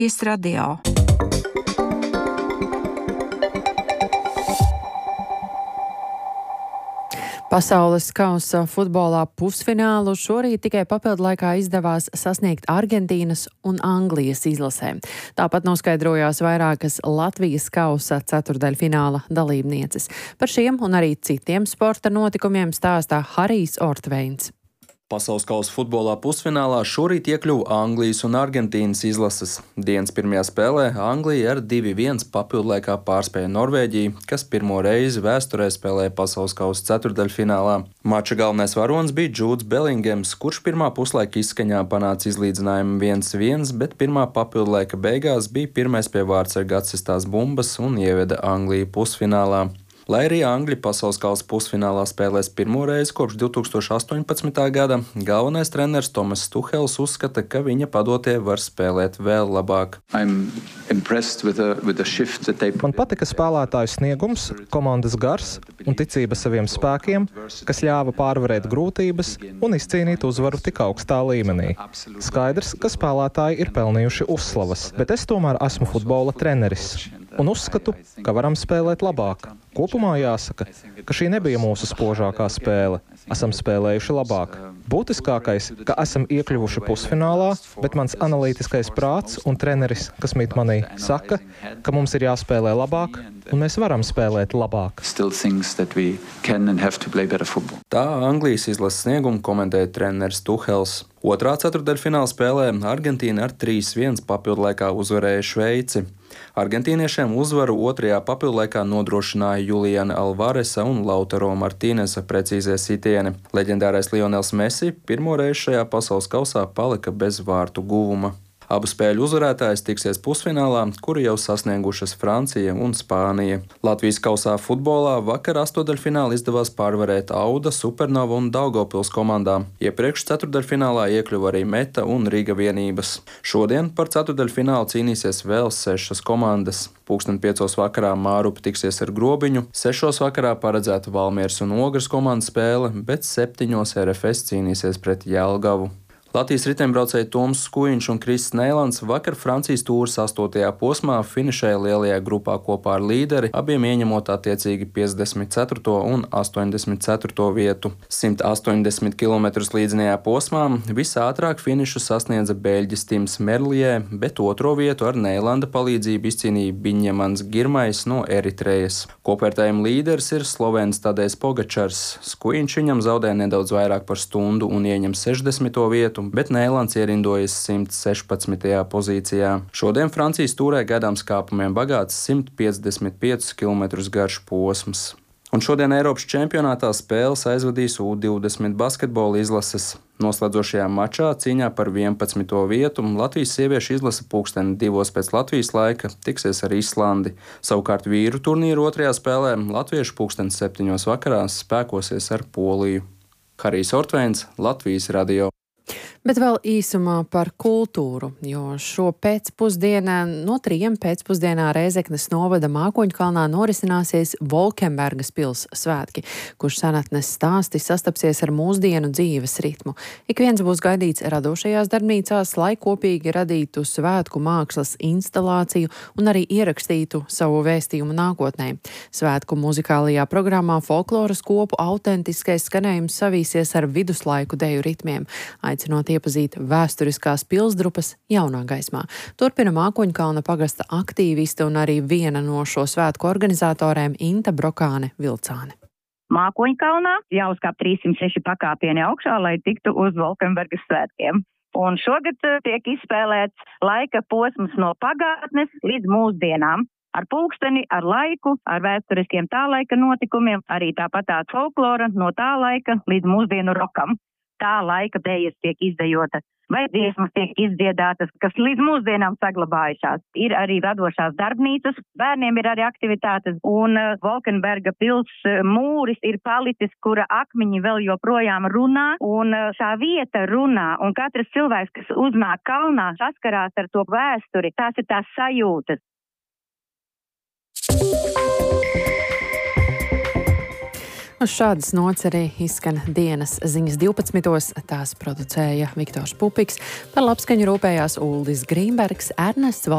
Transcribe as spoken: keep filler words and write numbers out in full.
Latvijas radio. Pasaules kausa futbolā pusfinālu šorīt tikai papildu laikā izdevās sasniegt Argentīnas un Anglijas izlasēm. Tāpat noskaidrojās vairākas Latvijas kausa ceturdaļfināla dalībnieces. Par šiem un arī citiem sporta notikumiem stāstā Harijs Ortveins. Pasaules kausa futbolā pusfinālā šorīt iekļuva Anglijas un Argentīnas izlases. Dienas pirmajā spēlē Anglija ar divi viens papildlaikā pārspēja Norvēģiju, kas pirmo reizi vēsturē spēlēja pasaules kausa ceturdaļfinālā. Mača galvenais varonis bija Džūds Belingams, kurš pirmā puslaika izskaņā panāca izlīdzinājumu viens viens, bet pirmā papildlaika beigās bija pirmais pie vārtsarga atsistās bumbas un ieveda Angliju pusfinālā. Lai arī Angļi pasaules kausa pusfinālā spēlēs pirmo reizi kopš divi tūkstoši astoņpadsmitā gada, galvenais treneris Tomas Tuhels uzskata, ka viņa padotie var spēlēt vēl labāk. With a, with a Man patika spēlētāju sniegums, komandas gars un ticība saviem spēkiem, kas ļāva pārvarēt grūtības un izcīnīt uzvaru tik augstā līmenī. Skaidrs, ka spēlētāji ir pelnījuši uzslavas, bet es tomēr esmu futbola treneris un uzskatu, ka varam spēlēt labāk. Kopumā jāsaka, ka šī nebija mūsu spožākā spēle. Esam spēlējuši labāk. Būtiskākais, ka esam iekļuvuši pusfinālā, bet mans analītiskais prāts un treneris, kas mīt manī, saka, ka mums ir jāspēlē labāk, un mēs varam spēlēt labāk. Tā Anglijas izlases sniegumu komentēja treneris Tuhels. Otrā ceturtdaļfināla spēlē Argentīna ar trīs viens papildlaikā uzvarēja Šveici. Argentīniešiem uzvaru otrajā papildlaikā nodrošināja Juliana Alvaresa un Lautaro Martīnesa precīzie sitieni. Leģendārais Lionels Messi pirmo reizi šajā pasaules kausā palika bez vārtu guvuma. Abu spēļu uzvarētājs tiksies pusfinālā, kuru jau sasniegušas Francija un Spānija. Latvijas kausā futbolā vakar astoņdaļfinālā izdevās pārvarēt Auda, Supernova un Daugavpils komandām. Iepriekš ceturdaļfinālā iekļuva arī Meta un Riga vienības. Šodien par ceturdaļfinālu cīnīsies vēl sešas komandas. Pūksteni piecos vakarā Mārupa tiksies ar Grobiņu, sešos vakarā paredzēta Valmieras un Ogres komandas spēle, bet septiņos R F S cīnīsies pret Jelgavu. Latvijas riteņbraucēji Toms Skujiņš un Krists Neilands vakar Francijas tūres astotajā posmā finišēja lielajā grupā kopā ar līderi, abiem ieņemot attiecīgi piecdesmit ceturto un astoņdesmit ceturto vietu. simt astoņdesmit kilometrus līdzinājā posmā visātrāk finišu sasniedza beļģis Tims Merlijē, bet otro vietu ar Neilanda palīdzību izcīnīja Biņemans Girmais no Eritrejas. Kopvērtējuma līderis ir Slovēns Tadejs Pogačars. Skujiņš viņam zaudēja nedaudz vairāk par stundu un ieņem sešdesmito vietu, bet Neilands ierindojas simt sešpadsmitajā pozīcijā. Šodien Francijas tūrē gaidāms kāpumiem bagāts simt piecdesmit piecus kilometrus garš posms. Un šodien Eiropas čempionātā spēles aizvadīs U divdesmit basketbola izlases. Noslēdzošajā mačā cīņā par vienpadsmito vietu Latvijas sieviešu izlase pulksteni divos pēc Latvijas laika tiksies ar Islandi. Savukārt vīru turnīru otrajā spēlē latviešu pulksteni septiņos vakarā spēkosies ar Poliju. Harijs Ortveins, Latvijas radio. Bet vēl īsumā par kultūru, jo šo pēcpusdienā no trījiem pēcpusdienā Rēzeknes novada Mākoņkalnā norisināsies Volkenbergas pils svētki, kurš senatnes stāsti sastapsies ar mūsdienu dzīves ritmu. Ik viens būs gaidīts radošajās darbnīcās, lai kopīgi radītu svētku mākslas instalāciju un arī ierakstītu savu vēstījumu nākotnē. Svētku muzikālajā programmā folkloras kopu autentiskais skanējums savīsies ar viduslaiku deju ritmiem, aicinot iepazīt vēsturiskās pilsdrupas jaunā gaismā. Turpina Mākoņkalna pagasta aktīviste un arī viena no šo svētku organizatorēm Inta Brokāne Vilcāne. Mākoņkalnā jāuzkāp trīssimt seši pakāpieni augšā, lai tiktu uz Volkenbergas svētkiem. Un šogad tiek izspēlēts laika posms no pagātnes līdz mūsdienām. Ar pulksteni, ar laiku, ar vēsturiskiem tā laika notikumiem, arī tāpat tā folklora no tā laika līdz mūsdienu rokam. Tā laika dejas tiek izdejota, vai dziesmas tiek izdziedātas, kas līdz mūsdienām saglabājušās. Ir arī radošās darbnīcas, bērniem ir arī aktivitātes, un Volkenberga pils mūris ir palicis, kura akmeņi vēl joprojām runā, un šā vieta runā, un katrs cilvēks, kas uznāk kalnā, saskarās ar to vēsturi, tās ir tās sajūtas. Uz šādas nots arī izskan dienas ziņas divpadsmitos. Tās producēja Viktors Pupiks, par labskaņu rūpējās Uldis Grīmbergs, Ernests Valds.